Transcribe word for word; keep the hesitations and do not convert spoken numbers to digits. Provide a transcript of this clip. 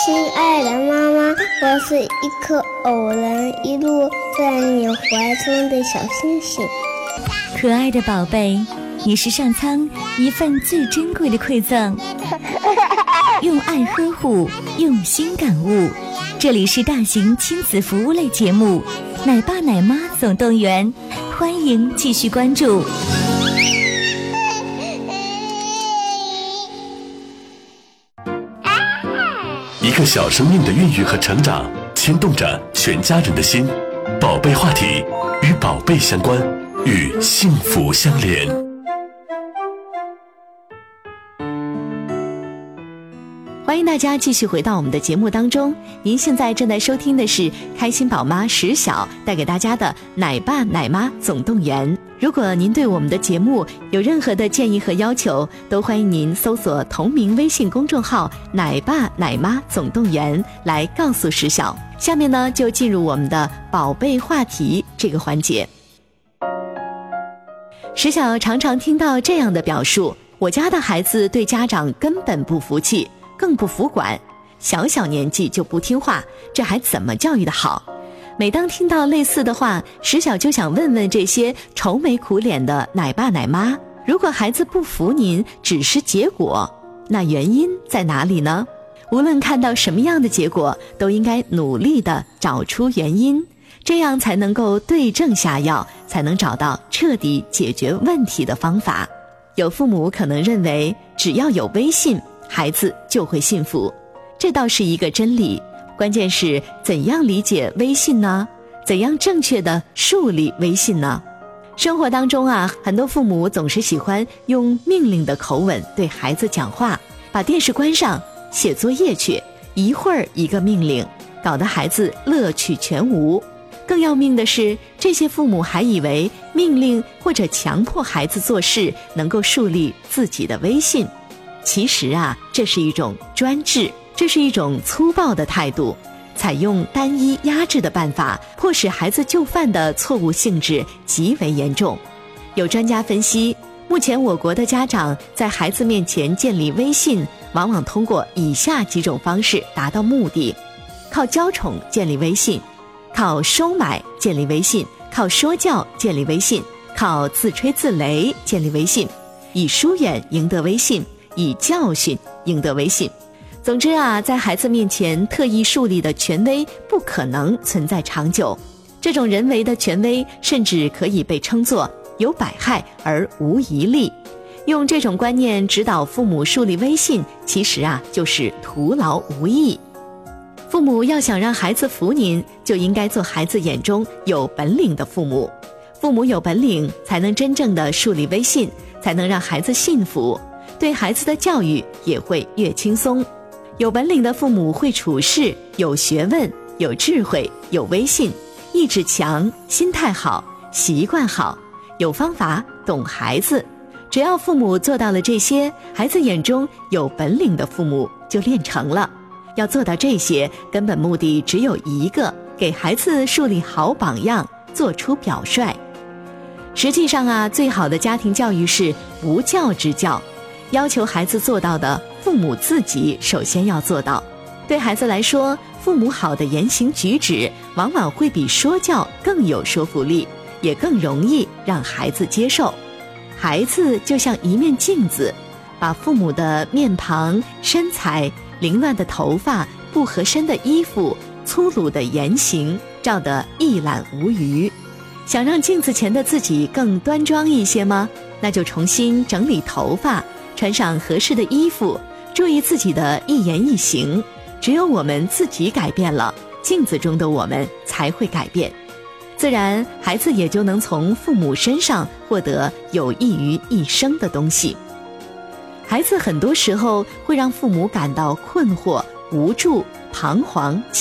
亲爱的妈妈，我是一颗偶然一路在你怀中的小星星。 可爱的宝贝，你是上苍一份最珍贵的馈赠，用爱呵护，用心感悟。这里是大型亲子服务类节目《奶爸奶妈总动员》，欢迎继续关注。 一个小生命的孕育和成长，牵动着全家人的心。宝贝话题，与宝贝相关，与幸福相连。 欢迎大家继续回到我们的节目当中，您现在正在收听的是开心宝妈石晓带给大家的奶爸奶妈总动员。如果您对我们的节目有任何的建议和要求，都欢迎您搜索同名微信公众号奶爸奶妈总动员来告诉石晓。下面呢，就进入我们的宝贝话题这个环节。石晓常常听到这样的表述：我家的孩子对家长根本不服气，更不服管，小小年纪就不听话，这还怎么教育得好？每当听到类似的话，石晓就想问问这些愁眉苦脸的奶爸奶妈，如果孩子不服您只是结果，那原因在哪里呢？无论看到什么样的结果，都应该努力地找出原因，这样才能够对症下药，才能找到彻底解决问题的方法。有父母可能认为，只要有微信，孩子就会幸福，这倒是一个真理。关键是怎样理解微信呢？怎样正确的树立微信呢？生活当中啊，很多父母总是喜欢用命令的口吻对孩子讲话，把电视关上，写作业去，一会儿一个命令，搞得孩子乐趣全无。更要命的是，这些父母还以为命令或者强迫孩子做事能够树立自己的威信。其实啊，这是一种专制，这是一种粗暴的态度，采用单一压制的办法，迫使孩子就范的错误性质极为严重。有专家分析，目前我国的家长在孩子面前建立威信，往往通过以下几种方式达到目的：靠娇宠建立威信，靠收买建立威信，靠说教建立威信，靠自吹自擂建立威信，以疏远赢得威信，以教训赢得威信。总之啊，在孩子面前特意树立的权威不可能存在长久，这种人为的权威甚至可以被称作有百害而无一利。用这种观念指导父母树立威信，其实啊就是徒劳无益。父母要想让孩子服您，就应该做孩子眼中有本领的父母。父母有本领，才能真正的树立威信，才能让孩子信服，对孩子的教育也会越轻松。有本领的父母会处事，有学问，有智慧，有威信，意志强，心态好，习惯好，有方法，懂孩子。只要父母做到了这些，孩子眼中有本领的父母就练成了。要做到这些，根本目的只有一个，给孩子树立好榜样，做出表率。实际上啊，最好的家庭教育是不教之教，要求孩子做到的，父母自己首先要做到。对孩子来说，父母好的言行举止往往会比说教更有说服力，也更容易让孩子接受。孩子就像一面镜子，把父母的面庞、身材、凌乱的头发、不合身的衣服、粗鲁的言行照得一览无余。想让镜子前的自己更端庄一些吗？那就重新整理头发，穿上合适的衣服，注意自己的一言一行。只有我们自己改变了，镜子中的我们才会改变，自然孩子也就能从父母身上获得有益于一生的东西。孩子很多时候会让父母感到困惑、无助、彷徨、